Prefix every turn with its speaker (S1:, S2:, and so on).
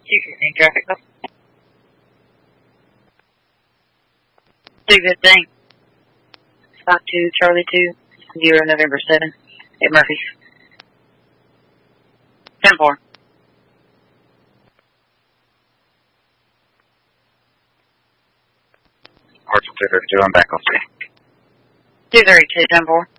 S1: 215 traffic. 215. 52 Charlie 2, 0 November 7 at Murphy's. 10-4.
S2: Parcel 232, I'm back on
S1: 232, 10-4.